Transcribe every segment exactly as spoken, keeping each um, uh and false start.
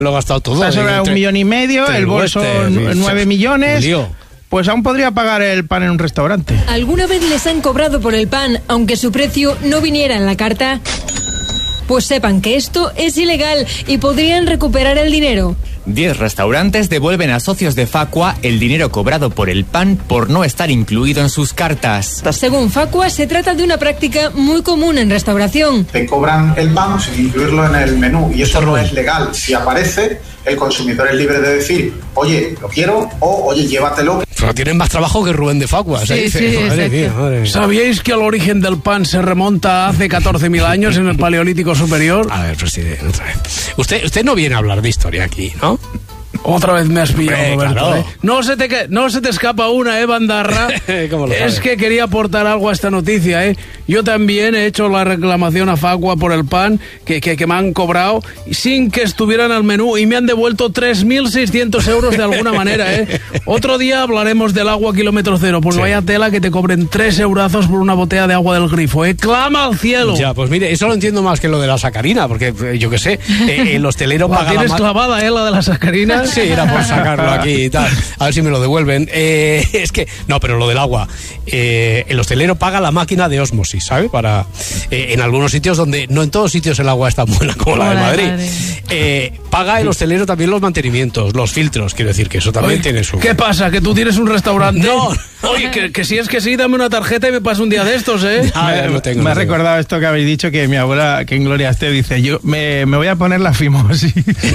lo he gastado todo. Eso era un millón y medio, el bolso nueve millones. Pues aún podría pagar el pan en un restaurante. ¿Alguna vez les han cobrado por el pan, aunque su precio no viniera en la carta? Pues sepan que esto es ilegal y podrían recuperar el dinero. Diez restaurantes devuelven a socios de Facua el dinero cobrado por el pan por no estar incluido en sus cartas. Según Facua, se trata de una práctica muy común en restauración. Te cobran el pan sin incluirlo en el menú y eso no es legal. Si aparece, el consumidor es libre de decir, oye, lo quiero, o oye, llévatelo. Pero tienen más trabajo que Rubén de Facua. Sí, dice, sí, madre mía, madre mía. ¿Sabíais que el origen del pan se remonta a hace catorce mil años en el Paleolítico Superior? A ver, presidente, otra vez. Usted, usted no viene a hablar de historia aquí, ¿no? Otra vez me has pillado, Roberto. Claro. ¿eh? No, se te, no se te escapa una, ¿eh, Bandarra? ¿Cómo lo Es sabes? que quería aportar algo a esta noticia, ¿eh? Yo también he hecho la reclamación a Facua por el pan que, que, que me han cobrado sin que estuviera en el menú y me han devuelto tres mil seiscientos euros de alguna manera, ¿eh? Otro día hablaremos del agua kilómetro cero. Pues sí. Vaya tela que te cobren tres eurazos por una botella de agua del grifo, ¿eh? ¡Clama al cielo! Ya, pues mire, eso lo entiendo más que lo de la sacarina, porque yo qué sé, eh, el hostelero ¿La paga tienes la clavada, eh, la de la sacarina? Sí, era por sacarlo aquí y tal. A ver si me lo devuelven. Eh, es que, no, pero lo del agua. Eh, el hostelero paga la máquina de ósmosis, ¿sabe? Para, eh, en algunos sitios donde, no en todos sitios el agua es tan buena como, como la de Madrid. Madrid. Eh, paga el hostelero también los mantenimientos, los filtros, quiero decir que eso también Oye, tiene su... ¿Qué pasa? ¿Que tú tienes un restaurante? No. Oye, que, que si es que sí, dame una tarjeta y me paso un día de estos, ¿eh? Ah, me, no tengo, me ha tengo. recordado esto que habéis dicho, que mi abuela, que en gloria esté, dice, yo me, me voy a poner la fimosis.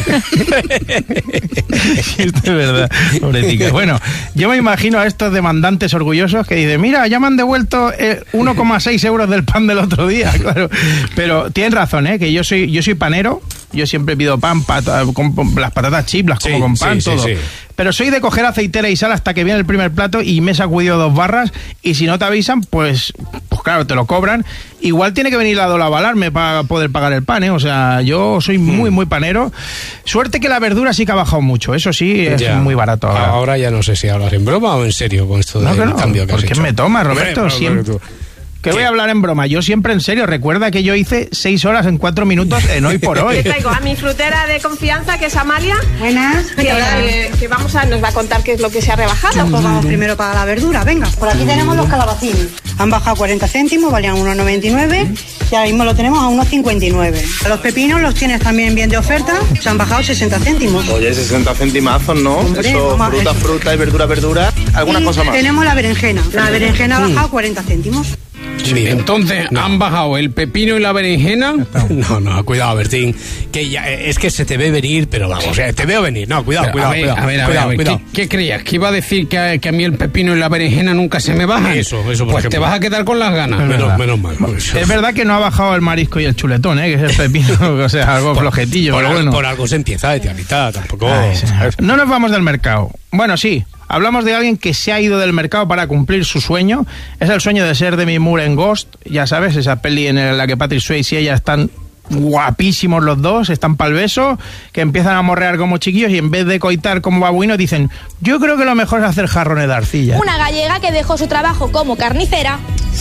Esto es verdad, pobrecita. Bueno, yo me imagino a estos demandantes orgullosos que dicen, mira, ya me han devuelto eh, uno coma seis euros del pan del otro día, claro. Pero tienen razón, ¿eh? Que yo soy, yo soy panero, yo siempre pido pan, pata, con, con las patatas chips, las como sí, con pan, sí, todo. Sí, sí. Pero soy de coger aceitera y sal hasta que viene el primer plato y me he sacudido dos barras y si no te avisan, pues, pues claro, te lo cobran. Igual tiene que venir la Dola a avalarme para poder pagar el pan, ¿eh? O sea, yo soy muy, muy panero. Suerte que la verdura sí que ha bajado mucho, eso sí, es ya. muy barato ahora. Ahora ya no sé si hablas en broma o en serio con esto del no, no, cambio que has hecho. ¿Por qué me tomas, Roberto? Hombre, siempre... Que voy a hablar en broma, yo siempre en serio. Recuerda que yo hice seis horas en cuatro minutos en Hoy por Hoy. Le traigo a mi frutera de confianza, que es Amalia. Buenas. Que, que, que vamos a, nos va a contar qué es lo que se ha rebajado. Pues vamos primero para la verdura, venga. Por aquí tenemos los calabacines. Han bajado cuarenta céntimos, valían uno noventa y nueve y ahora mismo lo tenemos a uno cincuenta y nueve. Los pepinos los tienes también bien de oferta, se han bajado sesenta céntimos. Oye, sesenta centimazos, ¿no? Hombre, eso, fruta, eso. fruta y verdura, verdura. ¿Alguna y cosa más? Tenemos la berenjena. La berenjena ha bajado cuarenta céntimos. Sí, entonces, no. ¿Han bajado el pepino y la berenjena? No, no, cuidado, Bertín, que ya, es que se te ve venir, pero vamos, eh, te veo venir, no, cuidado, pero, cuidado, a ver, cuidado, a ver, a cuidado, ver, cuidado. ¿Qué, ¿qué creías? ¿Que iba a decir que, que a mí el pepino y la berenjena nunca se me bajan? Eso, eso, por Pues ejemplo. te vas a quedar con las ganas. Es menos, menos mal. Pues, es verdad que no ha bajado el marisco y el chuletón, ¿eh? Que es el pepino, o sea, algo por, flojetillo, por, pero algo, bueno. Por algo se empieza, de tianita, tampoco... Ay, sí. No nos vamos del mercado. Bueno, sí. Hablamos de alguien que se ha ido del mercado para cumplir su sueño. Es el sueño de ser Demi Moore en Ghost. Ya sabes, esa peli en la que Patrick Swayze y ella están guapísimos los dos, están pa'l beso, que empiezan a morrear como chiquillos y en vez de coitar como babuinos dicen, yo creo que lo mejor es hacer jarrones de arcilla. Una gallega que dejó su trabajo como carnicera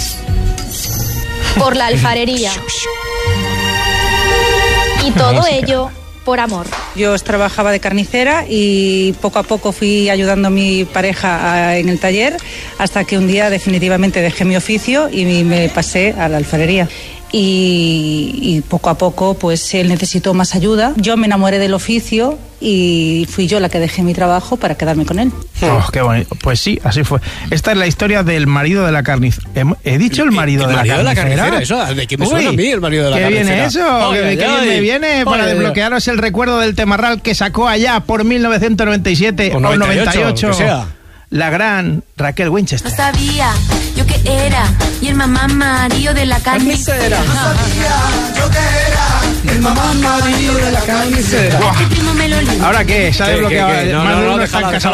por la alfarería. Y todo ello por amor. Yo trabajaba de carnicera y poco a poco fui ayudando a mi pareja a, en el taller hasta que un día definitivamente dejé mi oficio y me pasé a la alfarería. Y, y poco a poco pues él necesitó más ayuda. Yo me enamoré del oficio y fui yo la que dejé mi trabajo para quedarme con él. Oh, qué bonito. Pues sí, así fue. Esta es la historia del marido de la carnicera. ¿He dicho el marido, el, de, el la marido de la carnicera? Eso, ¿de qué me suena Uy, a mí el marido de la ¿qué carnicera? Viene eso? Oye, ¿Qué, ay, qué ay, me viene oye, para desbloquearos el recuerdo del temarral que sacó allá por mil novecientos noventa y siete o, o noventa y ocho? Que sea. La gran Raquel Winchester. No sabía yo qué era y el mamá marido de la carnicera. No sabía yo qué era el mamá marido de la carnicera. ¿Ahora qué? ¿Se ha desbloqueado? No, no, no, no,